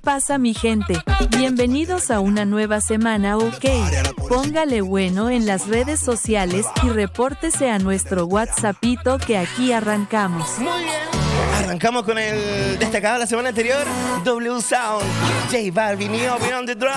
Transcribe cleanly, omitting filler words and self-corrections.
pasa mi gente? Bienvenidos a una nueva semana, ok. Póngale bueno en las redes sociales y repórtese a nuestro WhatsAppito que aquí arrancamos. Muy bien. Arrancamos con el destacado de la semana anterior, W Sound, J Balvin y Open on the Drum.